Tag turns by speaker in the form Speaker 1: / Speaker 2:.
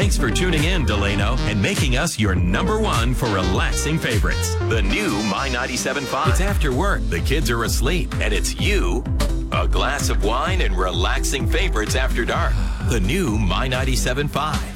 Speaker 1: Thanks for tuning in, Delano, and making us your number one for relaxing favorites. The new My 97.5. It's after work, the kids are asleep, and it's you, a glass of wine, and relaxing favorites after dark. The new My 97.5.